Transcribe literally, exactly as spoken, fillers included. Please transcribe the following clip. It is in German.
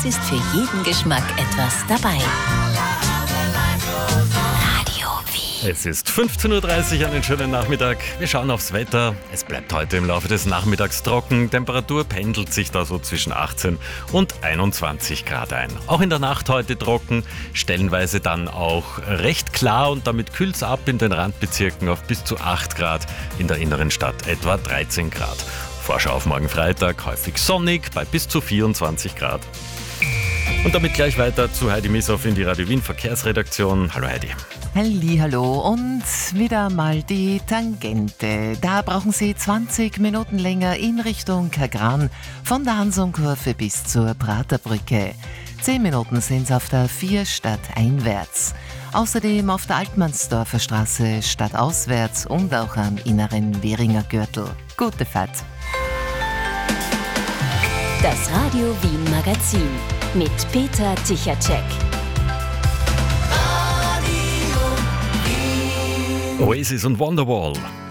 Es ist für jeden Geschmack etwas dabei. Radio Wien. Es ist fünfzehn Uhr dreißig, einen schönen Nachmittag. Wir schauen aufs Wetter. Es bleibt heute im Laufe des Nachmittags trocken. Temperatur pendelt sich da so zwischen achtzehn und einundzwanzig Grad ein. Auch in der Nacht heute trocken, stellenweise dann auch recht klar und damit kühlt es ab in den Randbezirken auf bis zu acht Grad, in der inneren Stadt etwa dreizehn Grad. Vorschau auf morgen Freitag, häufig sonnig bei bis zu vierundzwanzig Grad. Und damit gleich weiter zu Heidi Missoff in die Radio Wien Verkehrsredaktion. Hallo Heidi. Hallihallo und wieder mal die Tangente. Da brauchen Sie zwanzig Minuten länger in Richtung Kagran, von der Hansonkurve bis zur Praterbrücke. zehn Minuten sind es auf der vier stadteinwärts. Außerdem auf der Altmannsdorfer Straße stadtauswärts und auch am inneren Währinger Gürtel. Gute Fahrt. Das Radio Wien Magazin mit Peter Tichacek. Oasis und Wonderwall.